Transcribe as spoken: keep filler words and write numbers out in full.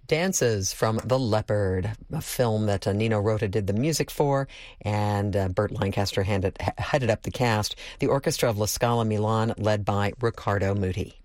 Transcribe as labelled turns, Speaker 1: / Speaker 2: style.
Speaker 1: Dances from The Leopard, a film that uh, Nino Rota did the music for, and uh, Burt Lancaster handed, headed up the cast. The orchestra of La Scala Milan, led by Riccardo Muti.